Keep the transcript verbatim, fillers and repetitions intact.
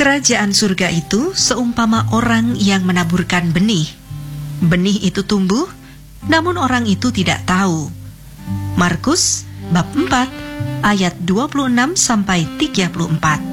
Kerajaan surga itu seumpama orang yang menaburkan benih. Benih itu tumbuh, namun orang itu tidak tahu. Markus bab empat ayat dua puluh enam sampai tiga puluh empat.